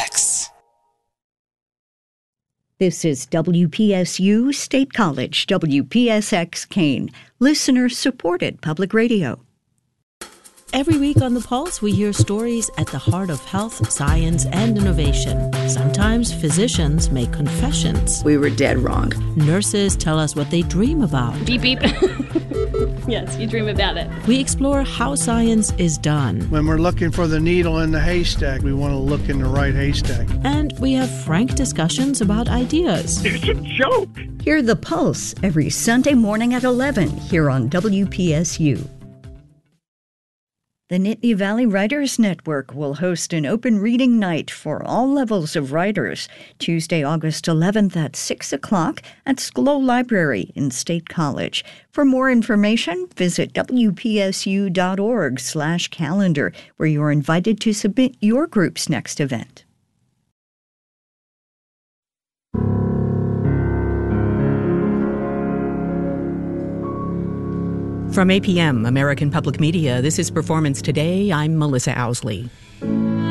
WPSX. This is WPSU State College, WPSX Kane, listener-supported public radio. Every week on The Pulse, we hear stories at the heart of health, science, and innovation. Sometimes physicians make confessions. We were dead wrong. Nurses tell us what they dream about. Beep, beep. Yes, you dream about it. We explore how science is done. When we're looking for the needle in the haystack, we want to look in the right haystack. And we have frank discussions about ideas. It's a joke. Hear The Pulse every Sunday morning at 11 here on WPSU. The Nittany Valley Writers Network will host an open reading night for all levels of writers, Tuesday, August 11th at 6 o'clock at Sklo Library in State College. For more information, visit wpsu.org/calendar, where you're invited to submit your group's next event. From APM, American Public Media, this is Performance Today. I'm Melissa Owsley.